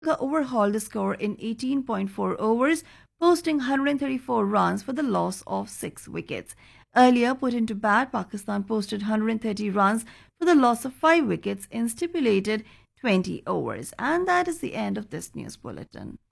overhauled the score in 18.4 overs, posting 134 runs for the loss of 6 wickets. Earlier put into bat, Pakistan posted 130 runs for the loss of 5 wickets in stipulated 20 overs. And that is the end of this news bulletin.